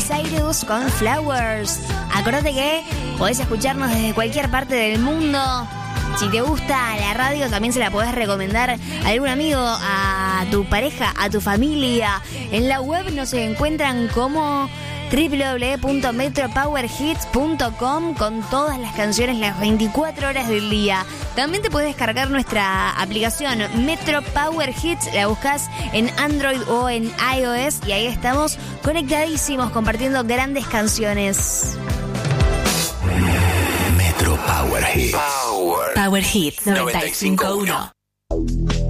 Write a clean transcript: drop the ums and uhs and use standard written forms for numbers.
Cyrus con Flowers. Acordate que podés escucharnos desde cualquier parte del mundo. Si te gusta la radio, también se la podés recomendar a algún amigo, a tu pareja, a tu familia. En la web nos encuentran como www.metropowerhits.com con todas las canciones las 24 horas del día. También te puedes descargar nuestra aplicación Metro Power Hits, la buscas en Android o en iOS y ahí estamos conectadísimos compartiendo grandes canciones. Metro Power Hits. Power Hits 95.1.